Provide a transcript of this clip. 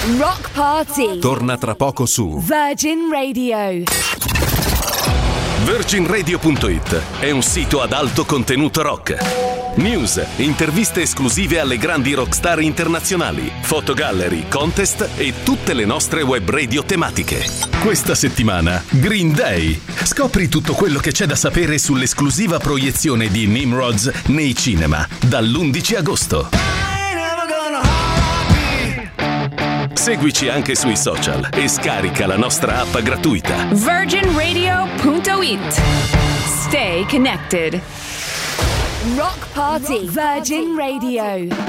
Rock Party. Torna tra poco su Virgin Radio. virginradio.it è un sito ad alto contenuto rock. News, interviste esclusive alle grandi rockstar internazionali, fotogallery, contest e tutte le nostre web radio tematiche. Questa settimana Green Day. Scopri tutto quello che c'è da sapere sull'esclusiva proiezione di Nimrods nei cinema dall'11 agosto. Seguici anche sui social e scarica la nostra app gratuita. virginradio.it. Stay connected. Rock Party. Virgin Radio.